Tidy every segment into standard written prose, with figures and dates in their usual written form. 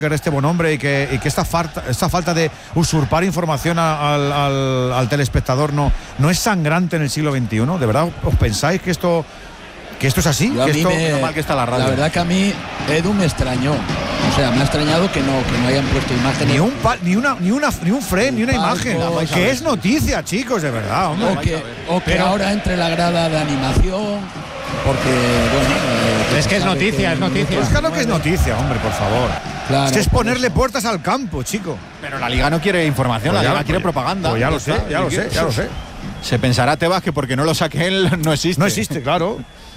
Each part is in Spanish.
este buen hombre y que esta falta de usurpar información al telespectador no es sangrante en el siglo XXI? ¿De verdad os pensáis que esto es así? Mal que está la radio. La verdad que a mí Edu me extrañó. O sea, me ha extrañado que no hayan puesto imágenes. Ni un frame, ni una imagen. Que es noticia, chicos, de verdad, hombre. O que ahora entre la grada de animación. Porque, bueno. Es que es noticia, es noticia. Pues claro que es noticia, hombre, por favor. Claro, es que es ponerle puertas al campo, chico. Pero la Liga no quiere información, la Liga quiere propaganda. Pues ya lo sé. Se pensará Tebas que porque no lo saque él no existe. No existe, claro.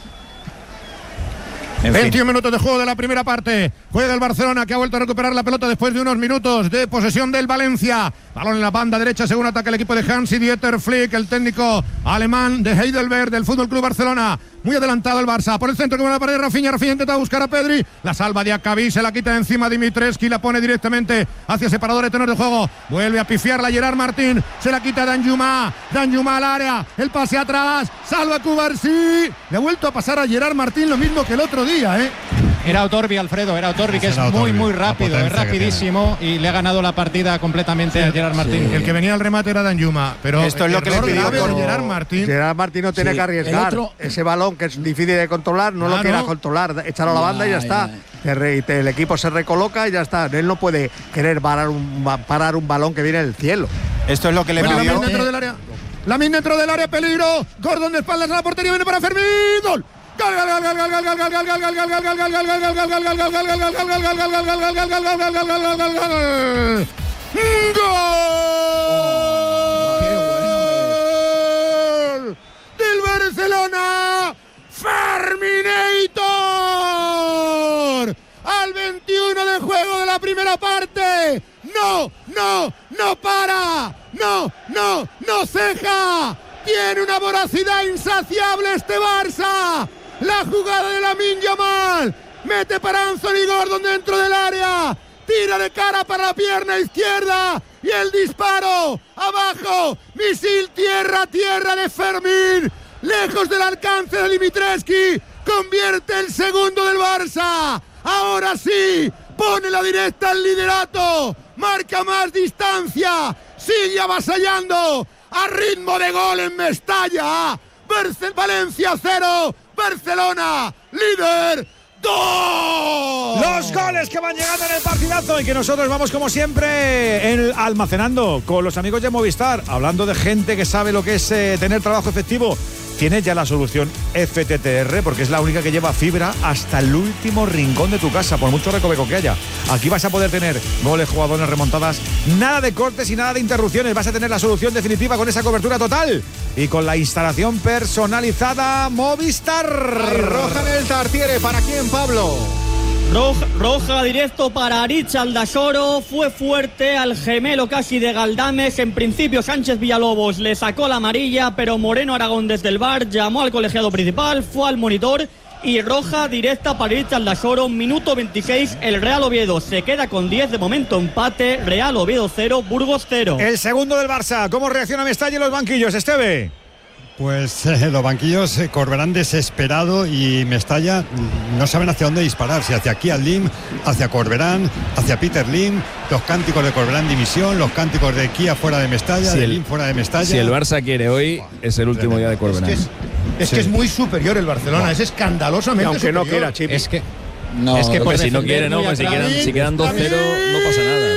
21 minutos de juego de la primera parte. Juega el Barcelona, que ha vuelto a recuperar la pelota después de unos minutos de posesión del Valencia. Balón en la banda derecha, según ataca el equipo de Hansi-Dieter Flick, el técnico alemán de Heidelberg del Fútbol Club Barcelona. Muy adelantado el Barça. Por el centro, como la pared, Rafinha intenta buscar a Pedri. La salva de Diacabí, se la quita de encima Dimitrescu, la pone directamente hacia separador de tenor de juego. Vuelve a pifiarla Gerard Martín. Se la quita Danjuma al área. El pase atrás. Salva Cubarsí. Le ha vuelto a pasar a Gerard Martín lo mismo que el otro día, Era Otorbi, Alfredo, que es muy rápido, es rapidísimo y le ha ganado la partida completamente a Gerard Martín. El que venía al remate era Danjuma, pero esto es lo que le pidió Gerard Martín. Gerard Martín no tiene que arriesgar ese balón que es difícil de controlar, no lo quiera controlar, echarlo a la banda y ya está. El equipo se recoloca y ya está. Él no puede querer parar un balón que viene del cielo. Esto es lo que le pidió. Lamin dentro del área, peligro. Gordon de espaldas a la portería, viene para Fermín. ¡Gol! Del Barcelona, Ferminator, al 21 de juego de la primera parte. No para, no ceja. Tiene una voracidad insaciable este Barça. La jugada de Lamine Yamal. Mete para Anthony Gordon dentro del área. Tira de cara para la pierna izquierda. Y el disparo. Abajo. Misil tierra de Fermín. Lejos del alcance de Dimitrescu. Convierte el segundo del Barça. Ahora sí. Pone la directa al liderato. Marca más distancia. Sigue avasallando. A ritmo de gol en Mestalla. Valencia 0. Barcelona, líder, 2. Los goles que van llegando en el partidazo y que nosotros vamos como siempre almacenando con los amigos de Movistar, hablando de gente que sabe lo que es tener trabajo efectivo. Tienes ya la solución FTTR, porque es la única que lleva fibra hasta el último rincón de tu casa, por mucho recoveco que haya. Aquí vas a poder tener goles, jugadores, remontadas, nada de cortes y nada de interrupciones. Vas a tener la solución definitiva con esa cobertura total y con la instalación personalizada Movistar. Hay roja en el Tartiere. ¿Para quién, Pablo? Roja directo para Aritz Aldasoro. Fue fuerte al gemelo casi de Galdames. En principio Sánchez Villalobos le sacó la amarilla, pero Moreno Aragón desde el VAR llamó al colegiado principal, fue al monitor y roja directa para Aritz Aldasoro. Minuto 26, el Real Oviedo se queda con 10, de momento empate. Real Oviedo 0, Burgos 0. El segundo del Barça. ¿Cómo reacciona Mestalla en los banquillos, Esteve? Pues los banquillos Corberán desesperado y Mestalla no saben hacia dónde disparar, si hacia aquí al Lim, hacia Corberán, hacia Peter Lim, los cánticos de Corberán dimisión, los cánticos de Kia fuera de Mestalla, de Lim fuera de Mestalla. Si el Barça quiere hoy, es el último día de Corberán. Es que es muy superior el Barcelona, es escandalosamente aunque superior. no quiera, Chip. Es que pues si no quiere, no, pues si quedan 2-0, no pasa nada.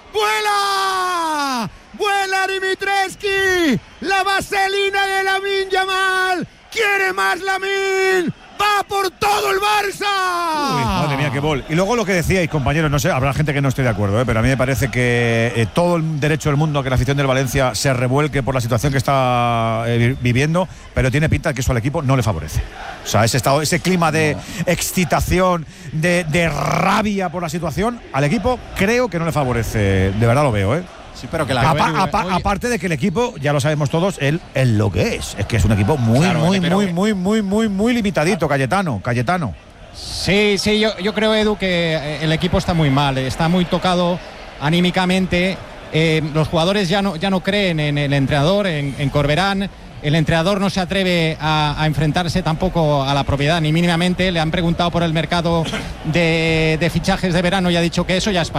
¡Vuela Dimitrescu! ¡La vaselina de Lamine Yamal! ¡Quiere más Lamine! ¡Va por todo el Barça! Uy, madre mía, qué gol. Y luego lo que decíais, compañeros, no sé, habrá gente que no esté de acuerdo, pero a mí me parece que todo el derecho del mundo a que la afición del Valencia se revuelque por la situación que está viviendo, pero tiene pinta de que eso al equipo no le favorece. O sea, ese clima de excitación, de rabia por la situación, al equipo creo que no le favorece. De verdad lo veo, Sí, pero que aparte de que el equipo, ya lo sabemos todos, él lo que es que es un equipo muy limitadito, Cayetano. Sí, yo creo, Edu, que el equipo está muy mal, está muy tocado anímicamente. Los jugadores ya no creen en el entrenador, en Corberán. El entrenador no se atreve a enfrentarse tampoco a la propiedad, ni mínimamente. Le han preguntado por el mercado de fichajes de verano y ha dicho que eso ya es